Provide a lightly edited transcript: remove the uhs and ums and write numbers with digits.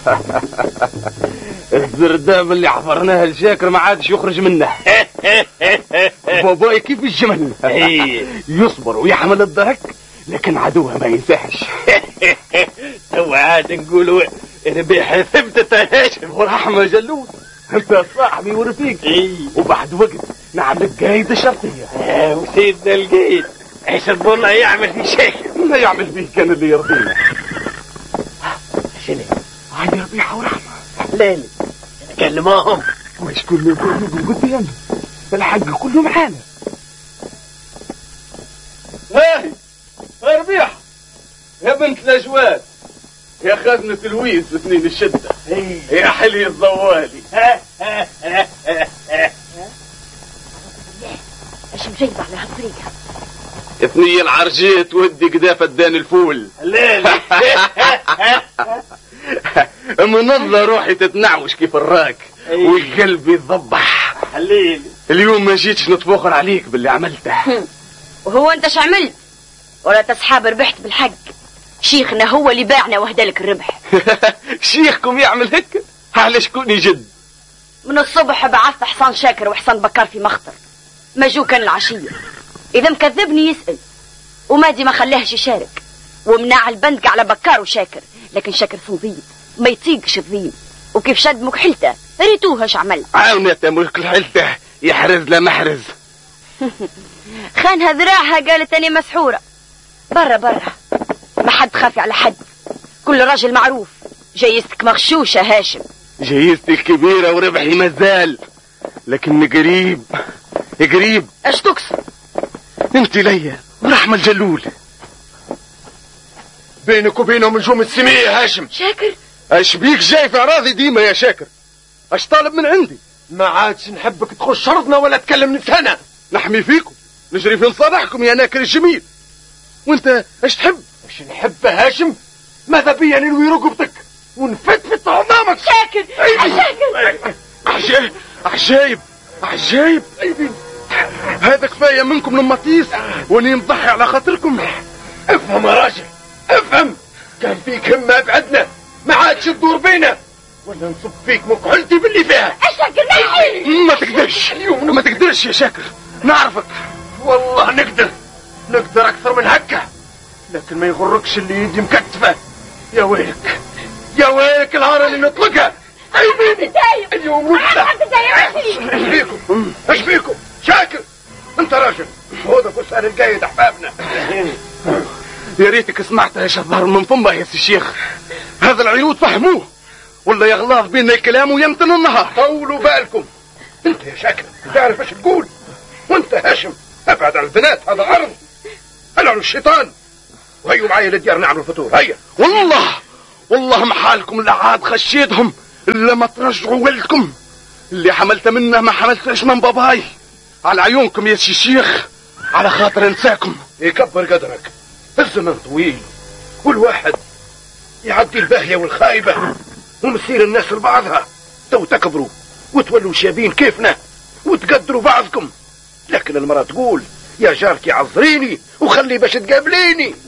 الزرداب اللي حفرناه لشاكر ما عادش يخرج منه. باباي كيف الجمل يصبر ويحمل الضحك لكن عدوها ما ينساهش. تو عاد نقولوا ربيح ثبتت هاشم ورحمة جلود انت صاحبي ورفيقي. وبعد وقت نعمل قايد الشرطية. وسيدنا القايد ايش الله يعمل في شاكر؟ ما يعمل فيه كان اللي يرضينا. شنو؟ هاي ربيحة ورحمة ليلي نكلموهم وش كل يقول قدامنا الحق كله معانا. هاي ربيح يا بنت الاجواد يا خزنة الويز بسنين الشدة يا حلي الضوالي. ايش مجيب على هالطريقة؟ ثنية العرجيت ودي قدافة دان الفول. ليلي من الله روحي تتنعوش كيف الراك والقلب يتضبح. ليلي اليوم ما جيتش نتفوخر عليك باللي عملته. وهو انت شو عملت؟ ولا تصحاب ربحت بالحق؟ شيخنا هو اللي باعنا وهدالك الربح. شيخكم يعمل هيك؟ على شكون يجد؟ من الصبح بعثت حصان شاكر وحصان بكار في مخطر ما جو كان العشية. إذا مكذبني يسأل ومادي ما خلاهش يشارك ومنع البندق على بكار وشاكر. لكن شاكر صنظيب ما يطيقش الضيم وكيف شد مكحلته ريتوها شعمل. عاونت مكحلته يحرز لا محرز. خانها ذراعها قالت أنا مسحورة. برا ما حد خافي على حد. كل راجل معروف. جايزتك مغشوشة هاشم. جايزتي الكبيرة وربحي مازال لكن قريب. اش تقصد؟ انت ليا ورحمة الجلول بينك وبينهم نجوم السمية يا هاشم. شاكر اش بيك جاي في اراضي ديما يا شاكر؟ اش طالب من عندي؟ ما عادش نحبك تخش شرطنا ولا تكلم نسانا. نحمي فيكم نجري في صالحكم يا ناكر الجميل. وانت اش تحب؟ اش نحب هاشم؟ ماذا بيا ننوي رقبتك ونفتفت عظامك. شاكر شاكر عجايب هذا كفاية منكم للمطيس واني نضحي على خاطركم. افهم يا راجل افهم. كان فيك همة ابعدنا ما عادش تدور بينا ولا نصب فيك مكحلتي باللي فيها. شاكر ما تقدرش يا شاكر نعرفك. والله نقدر اكثر من هكا لكن ما يغركش اللي يدي مكتفة. يا ويلك العار اللي نطلقها. سايبيني اليوم ايش فيكم شاكر؟ انت راجل هذا فستان القايد احبابنا. يا ريتك سمعتها يا شظهر من فمه يا سي الشيخ. هذا العيود فهموه ولا يغلاظ بينا الكلام ويمتن النهار. طولوا بالكم. انت يا شاكر تعرف ايش تقول؟ وانت هاشم ابعد عن البنات هذا عرض. العنوا الشيطان وهيوا معايا للديار نعمل الفطور. هيا. والله محالكم لا عاد خشيتهم الا ما ترجعوا ولدكم. اللي حملت منه ما حملتش من باباي. على عيونكم يا سي الشيخ على خاطر انساكم. يكبر قدرك الزمن طويل والواحد يعدي الباهية والخايبة ومصير الناس لبعضها. تو تكبروا وتولوا شابين كيفنا وتقدروا بعضكم. لكن المرأة تقول يا جارتي عذريني وخلي باش تقابليني.